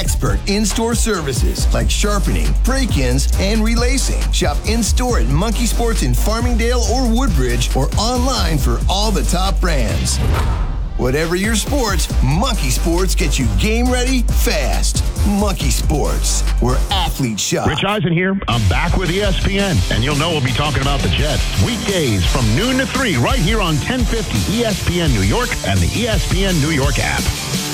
expert in-store services like sharpening, break-ins, and relacing. Shop in-store at Monkey Sports in Farmingdale or Woodbridge or online for all the top brands. Whatever your sports, Monkey Sports gets you game ready fast. Monkey Sports, where athletes shop. Rich Eisen here. I'm back with ESPN, and you'll know we'll be talking about the Jets. Weekdays from noon to 3 right here on 1050 ESPN New York and the ESPN New York app.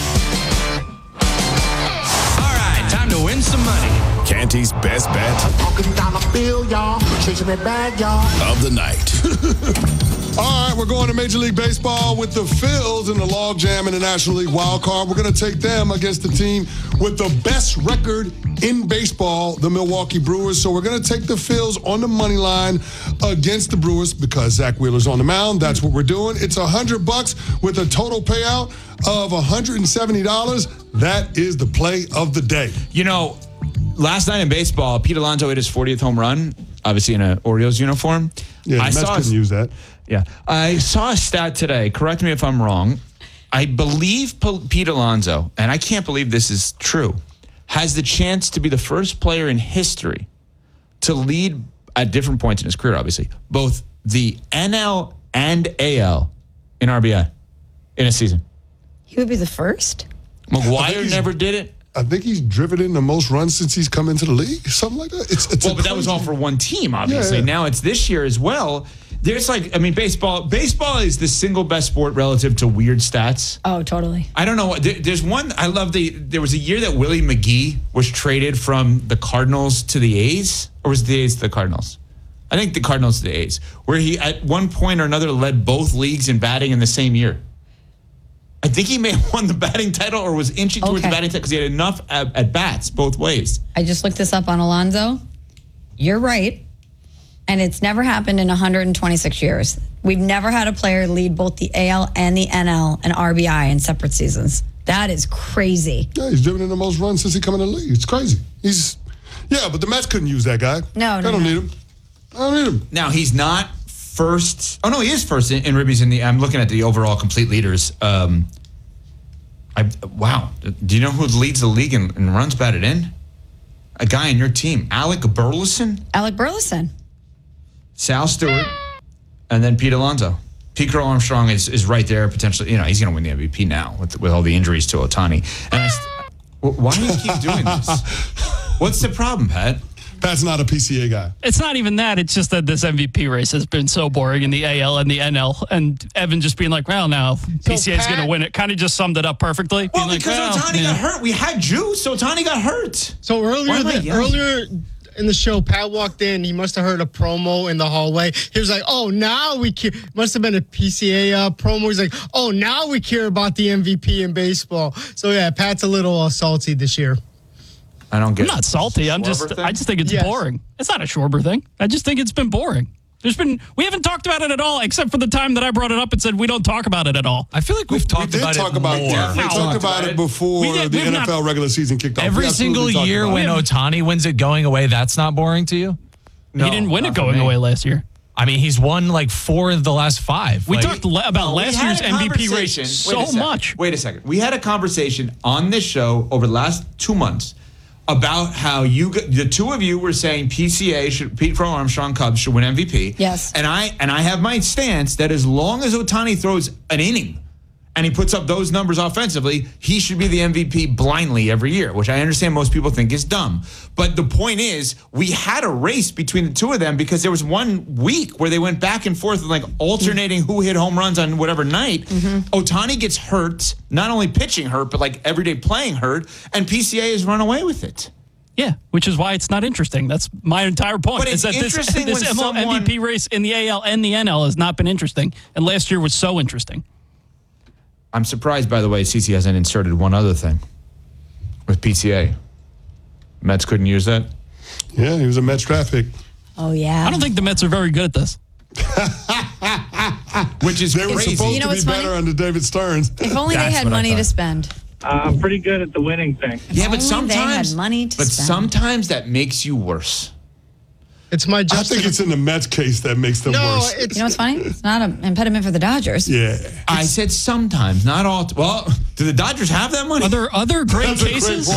All right, time to win some money. Canty's best bet Walking down the field, y'all. Chasing that bag, y'all. of the night. All right, we're going to Major League Baseball with the Phils in the logjam in the National League wild card. We're going to take them against the team with the best record in baseball, the Milwaukee Brewers. So we're going to take the Phils on the money line against the Brewers because Zach Wheeler's on the mound. That's what we're doing. It's $100 with a total payout of $170. That is the play of the day. You know, last night in baseball, Pete Alonso hit his 40th home run, obviously in an Orioles uniform. Yeah, the Mets couldn't use that. Yeah. I saw a stat today. Correct me if I'm wrong. I believe Pete Alonso, and I can't believe this is true, has the chance to be the first player in history to lead at different points in his career, obviously, both the NL and AL in RBI in a season. He would be the first? McGuire never did it. I think he's driven in the most runs since he's come into the league, something like that. It's but that was all for one team, obviously. Yeah. Now it's this year as well. There's baseball is the single best sport relative to weird stats. Oh, totally. I don't know. There's one, I love there was a year that Willie McGee was traded from the Cardinals to the A's, or was it the A's to the Cardinals? I think the Cardinals to the A's, where he at one point or another led both leagues in batting in the same year. I think he may have won the batting title or was inching towards the batting title because he had enough at bats both ways. I just looked this up on Alonso. You're right. And it's never happened in 126 years. We've never had a player lead both the AL and the NL and RBI in separate seasons. That is crazy. Yeah, he's driven in the most runs since he come in the league. It's crazy. But the Mets couldn't use that guy. No. I don't need him. I don't need him. Now, he's not first. Oh, no, he is first in ribbies I'm looking at the overall complete leaders. Wow. Do you know who leads the league in runs batted in? A guy on your team, Alec Burleson? Alec Burleson. Sal Stewart, and then Pete Alonso. Pete Crow Armstrong is right there potentially. He's going to win the MVP now with all the injuries to Ohtani. And why do you keep doing this? What's the problem, Pat? Pat's not a PCA guy. It's not even that. It's just that this MVP race has been so boring in the AL and the NL. And Evan just being like, well, now PCA's going to win it. Kind of just summed it up perfectly. Well, because Ohtani got hurt. We had juice, so Ohtani got hurt. So earlier in the show, Pat walked in. He must have heard a promo in the hallway. He was like, "Oh, now we care." Must have been a PCA promo. He's like, "Oh, now we care about the MVP in baseball." So yeah, Pat's a little salty this year. I don't get. I'm not salty. I just think it's boring. It's not a Schwarber thing. I just think it's been boring. We haven't talked about it at all, except for the time that I brought it up and said we don't talk about it at all. I feel like we've talked about it more. We talked about it before the NFL regular season kicked off. Every single year when Ohtani wins it going away, that's not boring to you? No, he didn't win it going away last year. I mean, he's won like 4 of the last 5. We talked about last year's MVP race so much. Wait a second. We had a conversation on this show over the last 2 months about how the two of you were saying Pete Crow Armstrong Cubs should win MVP. Yes. And I have my stance that as long as Ohtani throws an inning and he puts up those numbers offensively, he should be the MVP blindly every year, which I understand most people think is dumb. But the point is, we had a race between the two of them because there was 1 week where they went back and forth like alternating who hit home runs on whatever night. Ohtani gets hurt, not only pitching hurt, but like everyday playing hurt, and PCA has run away with it. Yeah, which is why it's not interesting. That's my entire point. But it's interesting this MVP race in the AL and the NL has not been interesting, and last year was so interesting. I'm surprised, by the way, CC hasn't inserted one other thing with PCA. Mets couldn't use that? Yeah, he was a Mets draft pick. Oh, yeah. I don't think the Mets are very good at this. Which is they were crazy. supposed to be better under David Stearns. If only they had money to spend. I'm pretty good at the winning thing. Yeah, but sometimes they had money to spend. Sometimes that makes you worse. It's my I think it's in the Mets case that makes them worse. You know what's funny? It's not an impediment for the Dodgers. Yeah. I said sometimes, not all. Well, do the Dodgers have that money? Are there other great cases?